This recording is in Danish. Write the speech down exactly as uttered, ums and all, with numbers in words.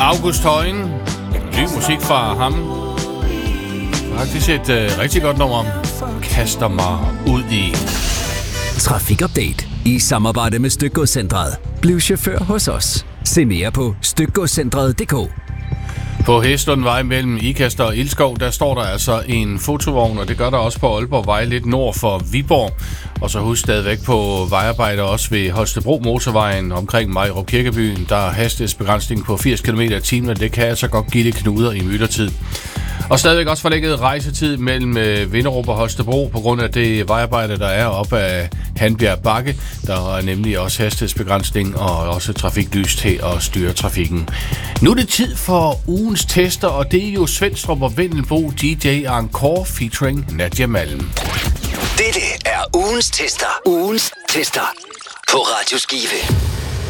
August Højen. Ny musik fra ham. Faktisk et øh, rigtig godt nummer. Kaster mig ud i. Trafikupdate i samarbejde med Stykgodscentret. Bliv chauffør hos os. Se mere på stykgodscentret punktum d k. På Hestlundvej mellem Ikast og Ilskov, der står der altså en fotovogn, og det gør der også på Aalborgvej lidt nord for Viborg. Og så husk stadigvæk på vejarbejder også ved Holstebro Motorvejen omkring Majrup Kirkebyen. Der er hastighedsbegrænsning på firs kilometer i timen, og det kan altså godt give det knuder i myldretid. Og stadigvæk også forlænget rejsetid mellem Vinderup og Holstebro på grund af det vejarbejde, der er op ad Hanbjerg Bakke. Der er nemlig også hastighedsbegrænsning og også trafiklys til at styre trafikken. Nu er det tid for ugens tester, og det er jo Svendstrup og Vendelbo D J Encore featuring Nadia Malm. Dette er ugens tester. Ugens tester på Radio Skive.